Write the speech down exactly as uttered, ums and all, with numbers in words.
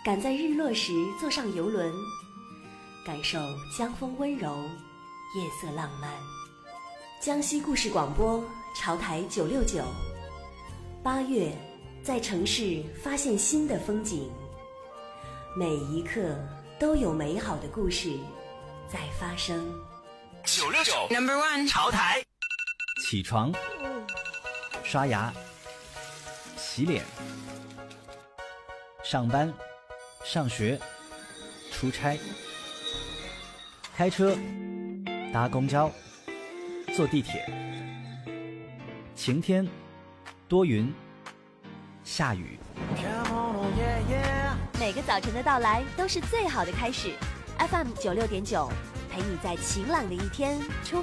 赶在日落时坐上游轮，感受江风温柔，夜色浪漫。江西故事广播，潮台九六九。八月，在城市发现新的风景，每一刻都有美好的故事在发生。 九六九 Number One 潮台。 起床，刷牙，洗脸，上班，上学，出差，开车，搭公交，坐地铁，晴天，多云，下雨。 每个早晨的到来都是最好的开始。F M 九六点九，陪你在晴朗的一天出